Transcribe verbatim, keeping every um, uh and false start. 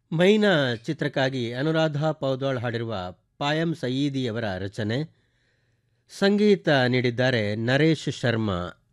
ಮೈನಾ ಚಿತ್ರಕ್ಕಾಗಿ ಅನುರಾಧ ಪೌದ್ವಾಳ್ ಹಾಡಿರುವ ಪಾಯಂ ಸಯೀದಿಯವರ ರಚನೆ. ಸಂಗೀತ ನೀಡಿದ್ದಾರೆ ನರೇಶ್ ಶರ್ಮಾ.